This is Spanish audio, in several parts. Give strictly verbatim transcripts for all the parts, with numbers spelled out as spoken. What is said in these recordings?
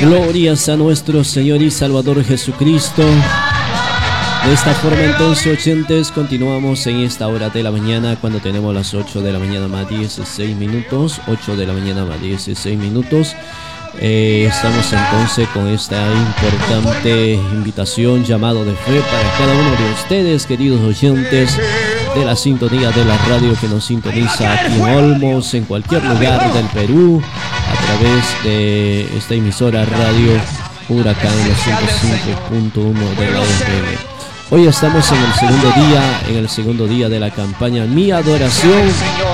Glorias a nuestro Señor y Salvador Jesucristo. De esta forma entonces, oyentes, continuamos en esta hora de la mañana, cuando tenemos las ocho de la mañana más dieciséis minutos, ocho de la mañana más dieciséis minutos. Eh, estamos entonces con esta importante invitación, llamado de fe para cada uno de ustedes, queridos oyentes de la sintonía de la radio que nos sintoniza aquí en Olmos, en cualquier lugar del Perú, a través de esta emisora Radio Huracán ciento cinco punto uno de la F M. Hoy estamos en el segundo día, en el segundo día de la campaña Mi Adoración.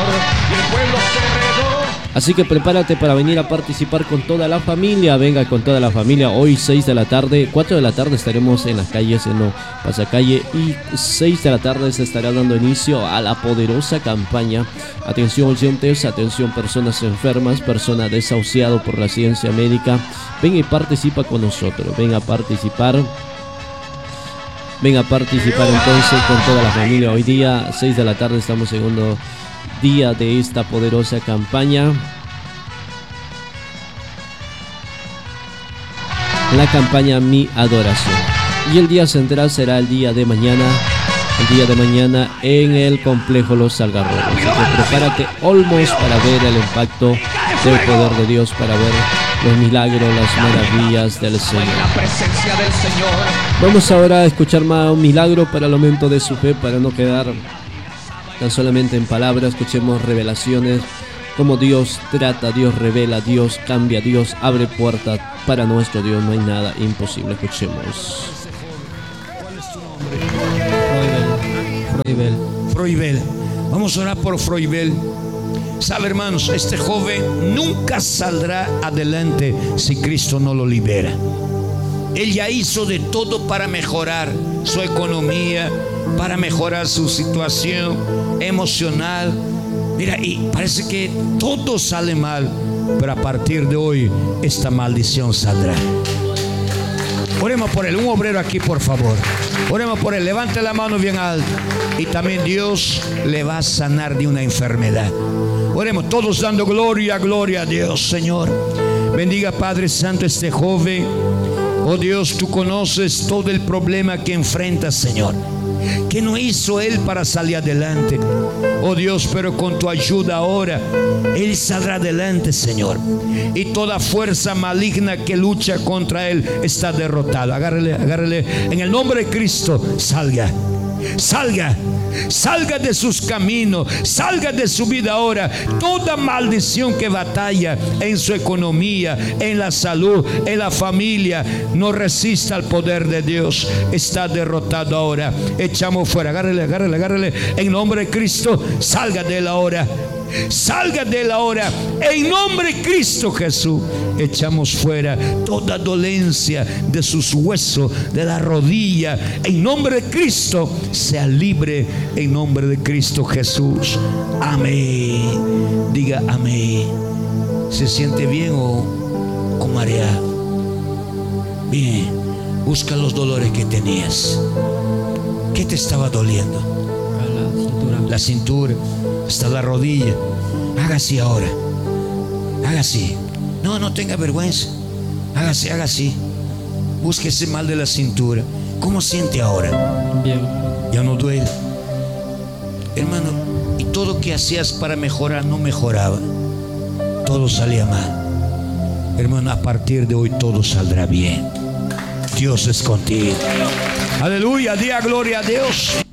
Así que prepárate para venir a participar con toda la familia. Venga con toda la familia. Hoy seis de la tarde, cuatro de la tarde estaremos en las calles, en no, pasacalle, y seis de la tarde se estará dando inicio a la poderosa campaña. Atención oyentes, atención personas enfermas, personas desahuciadas por la ciencia médica. Ven y participa con nosotros. Ven a participar. Ven a participar entonces con toda la familia. Hoy día, seis de la tarde, estamos segundo día de esta poderosa campaña. La campaña Mi Adoración. Y el día central será el día de mañana. El día de mañana en el complejo Los Algarrobos. Así que prepárate, Olmos, para ver el impacto del poder de Dios, para ver los milagros, las maravillas del Señor. Vamos ahora a escuchar más un milagro para el aumento de su fe, para no quedar tan solamente en palabras. Escuchemos revelaciones, cómo Dios trata, Dios revela, Dios cambia, Dios abre puertas. Para nuestro Dios no hay nada imposible. Escuchemos. ¿Cuál es tu nombre? Froibel. Froibel. Vamos a orar por Froibel. Sabe, hermanos, este joven nunca saldrá adelante si Cristo no lo libera. Él ya hizo de todo para mejorar su economía, para mejorar su situación emocional. Mira, y parece que todo sale mal, pero a partir de hoy esta maldición saldrá. Oremos por él. Un obrero aquí, por favor. Oremos por él. Levante la mano bien alta. Y también Dios le va a sanar de una enfermedad. Oremos todos dando gloria, gloria a Dios, Señor. Bendiga, Padre Santo, este joven. Oh Dios, tú conoces todo el problema que enfrenta, Señor. ¿Qué no hizo él para salir adelante? Oh Dios, pero con tu ayuda ahora él saldrá adelante, Señor. Y toda fuerza maligna que lucha contra él está derrotada. Agárrele, agárrele. En el nombre de Cristo, salga. Salga, salga de sus caminos, salga de su vida ahora. Toda maldición que batalla en su economía, en la salud, en la familia, no resista al poder de Dios. Está derrotado ahora. Echamos fuera. Agárrele, agárrele, agárrele. En nombre de Cristo, salga de él ahora. Salga de él ahora. En nombre de Cristo Jesús, echamos fuera toda dolencia de sus huesos, de la rodilla. En nombre de Cristo, sea libre. En nombre de Cristo Jesús. Amén. Diga amén. ¿Se siente bien o con marea? Bien. Busca los dolores que tenías. ¿Qué te estaba doliendo? La cintura. La cintura. Hasta la rodilla. Haga así ahora. Haga así. No, no tenga vergüenza. Haga así, haga así. Busque ese mal de la cintura. ¿Cómo siente ahora? Bien. Ya no duele. Hermano, y todo lo que hacías para mejorar no mejoraba. Todo salía mal. Hermano, a partir de hoy todo saldrá bien. Dios es contigo. Aleluya, diga gloria a Dios.